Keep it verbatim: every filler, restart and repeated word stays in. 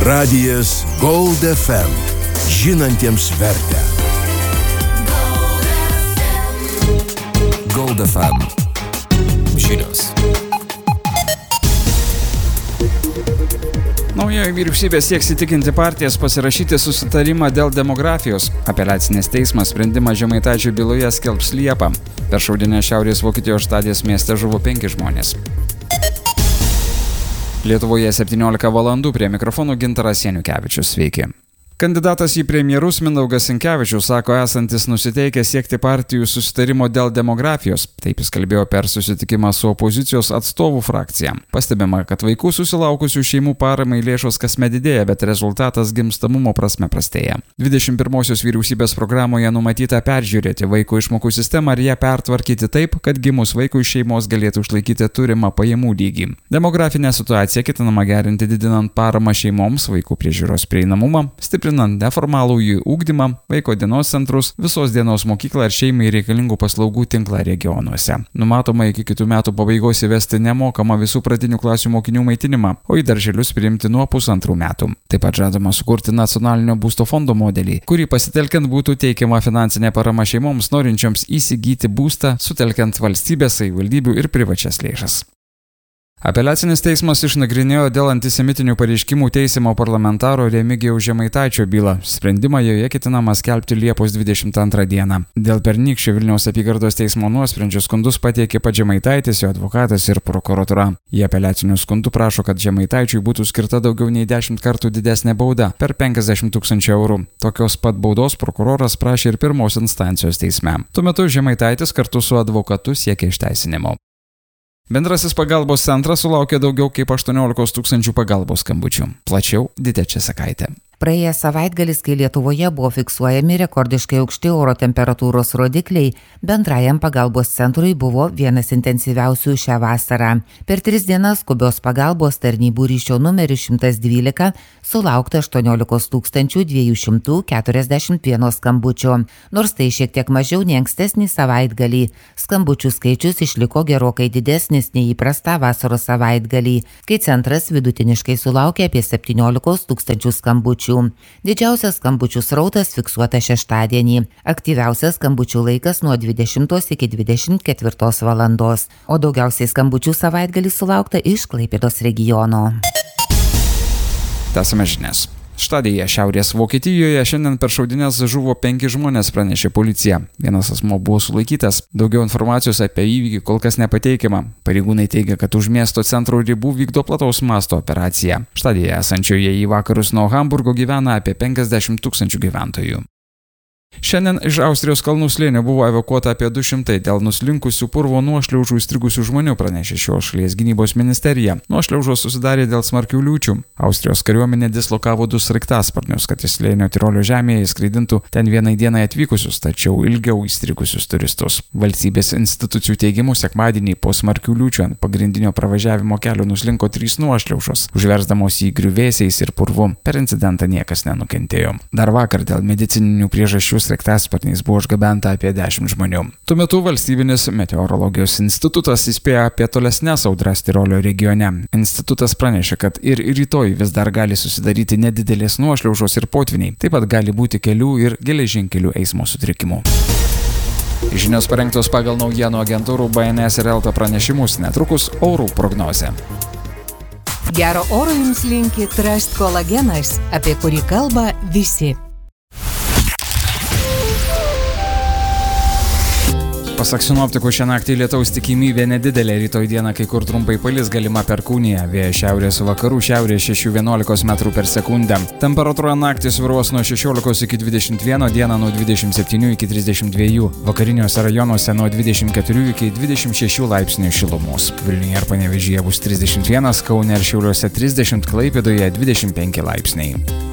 Radijas Gold F M. Žinantiems vertę. Gold F M. Žinios. Naujoji vyriausybė sieks įtikinti partijas pasirašyti susitarimą dėl demografijos. Apeliacinis teismas sprendimą Žemaitaičio byloje skelbs Liepą. Per šaudynes Šiaurės Vokietijos Štadės mieste žuvo penki žmonės. Lietuvoje septyniolika valandų, prie mikrofonų Gintaras Janukevičius. Sveiki. Kandidatas į premjerus Mindaugas Sinkevičius sako esantis nusiteikę siekti partijų susitarimo dėl demografijos. Taip jis kalbėjo per susitikimą su opozicijos atstovų frakcija. Pastebima, kad vaikų susilaukusių šeimų paramai lėšos kasmet didėja, bet rezultatas gimstamumo prasme prastėja. dvidešimt pirmosios vyriausybės programoje numatyta peržiūrėti vaiko išmokų sistemą ir ją pertvarkyti taip, kad gimus vaikui šeimos galėtų išlaikyti turimą pajamų lygį. Demografinę situaciją ketinama gerinti didinant paramą šeimoms, vaikų priežiūros prieinamumą, stiprinant neformalųjį ugdymą, vaiko dienos centrus, visos dienos mokyklą ir šeimai reikalingų paslaugų tinklą regionuose. Numatoma iki kitų metų pabaigos įvesti nemokamą visų pradinių klasių mokinių maitinimą, o į darželius priimti nuo pusantrų metų. Taip pat žadama sukurti nacionalinio būsto fondo modelį, kurį pasitelkiant būtų teikiama finansinė parama šeimoms norinčioms įsigyti būstą, sutelkiant valstybės, savivaldybių ir privačias lėšas. Apeliacinis teismas išnagrinėjo dėl antisemitinių pareiškimų teisiamo parlamentaro Remigijaus Žemaitaičio bylą. Sprendimą joje ketinama skelbti Liepos dvidešimt antrą dieną. Dėl pernykščio Vilniaus apygardos teismo nuosprendžio skundus pateikė pats Žemaitaitis, jo advokatas ir prokuratūra. Jie apeliaciniu skundu prašo, kad Žemaitaičiui būtų skirta daugiau nei dešimt kartų didesnė bauda per penkiasdešimt tūkstančių eurų. Tokios pat baudos prokuroras prašė ir pirmos instancijos teisme. Tuo metu Žemaitaitis kartu su advokatu siekė išteisinimo. Bendrasis pagalbos centras sulaukė daugiau kaip aštuoniolikos tūkstančių pagalbos skambučių. Plačiau Didė Česakaitė. Praėjęs savaitgalis, kai Lietuvoje buvo fiksuojami rekordiškai aukšti oro temperatūros rodikliai, bendrajam pagalbos centrui buvo vienas intensyviausių šią vasarą. Per tris dienas skubios pagalbos tarnybų ryšio numeris šimtas dvylika sulaukta aštuoniolikos tūkstančių dviejų šimtų keturiasdešimt vieno skambučio, nors tai šiek tiek mažiau nei ankstesnį savaitgalį. Skambučių skaičius išliko gerokai didesnis nei įprasta vasaros savaitgalį, kai centras vidutiniškai sulaukė apie septyniolikos tūkstančių skambučių. Didžiausias skambučių srautas fiksuotas šeštadienį. Aktyviausias skambučių laikas nuo dvidešimtos iki dvidešimt ketvirtos valandos, o daugiausiai skambučių savaitgalį sulaukta iš Klaipėdos regiono. Tęsiame žinias. Štadėje Šiaurės Vokietijoje šiandien per šaudynes žuvo penki žmonės, pranešė policija. Vienas asmuo buvo sulaikytas. Daugiau informacijos apie įvykį kol kas nepateikiama. Pareigūnai teigia, kad už miesto centro ribų vykdo plataus masto operaciją. Štadėje esančioje į vakarus nuo Hamburgo gyvena apie penkiasdešimt tūkstančių gyventojų. Šiandien iš Austrijos kalnų slėnio buvo evakuota apie du šimtai dėl nuslinkusių purvo nuošliaužų įstrigusių žmonių, pranešė šios šalies gynybos ministerija. Nuošliaužos susidarė dėl smarkių liūčių. Austrijos kariuomenė dislokavo du sraigtasparnius, kad iš slėnio Tirolio žemėje įskraidintų ten vienai dienai atvykusius, tačiau ilgiau įstrigusius turistus. Valstybės institucijų teigimu sekmadienį po smarkių liūčių ant pagrindinio pravažiavimo kelio nuslinko trys nuošliaužos, užversdamos jį griuvėsiais ir purvu. Per incidentą niekas nenukentėjo. Dar vakar dėl medicininių priežasčių sraigtasparniais buvo išgabenta apie dešimt žmonių. Tuo metu valstybinis meteorologijos institutas įspėja apie tolesnes audras Tirolio regione. Institutas pranešė, kad ir rytoj vis dar gali susidaryti nedidelės nuošliaužos ir potviniai. Taip pat gali būti kelių ir geležinkelių eismo sutrikimų. Žinios parengtos pagal naujienų agentūrų B N S ir Elta pranešimus, netrukus orų prognozė. Gero oro jums linki Trust kolagenas, apie kurį kalba visi. Pasak sinoptikų, šią naktį lietaus tikimybė nedidelė, rytoj dieną kai kur trumpai palis, galima perkūnija, vėjas šiaurės vakarų šiaurės šeši vienuolika metrų per sekundę. Temperatūra naktį svyruos nuo šešiolikos iki dvidešimt vieno, dieną nuo dvidešimt septynių iki trisdešimt dviejų, vakariniuose rajonuose nuo dvidešimt keturių iki dvidešimt šešių laipsnių šilumos. Vilniuje ir Panevėžyje bus trisdešimt vienas, Kaune ir Šiauliuose trisdešimt, Klaipėdoje dvidešimt penki laipsniai.